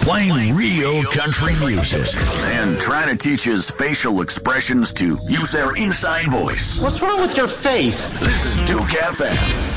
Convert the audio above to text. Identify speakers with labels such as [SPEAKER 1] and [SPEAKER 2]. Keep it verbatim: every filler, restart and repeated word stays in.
[SPEAKER 1] playing real country music
[SPEAKER 2] and trying to teach his facial expressions to use their inside voice.
[SPEAKER 3] What's wrong with your face?
[SPEAKER 2] This is Duke F M.